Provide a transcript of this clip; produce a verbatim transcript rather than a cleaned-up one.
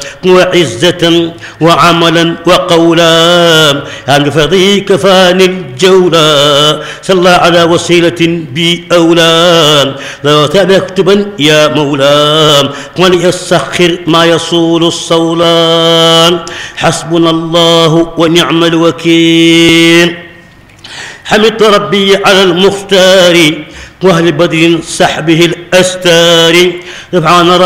وعزة وعملا وقولا عن فضي كفاني الجولا صلى على وسيلة بي أولى لا تكتبا يا مولا وليسخر ما يصول الصولان حسبنا الله ونعم الوكيل حمدت ربي على المختار واهل بدر سحبه الأستار سبحان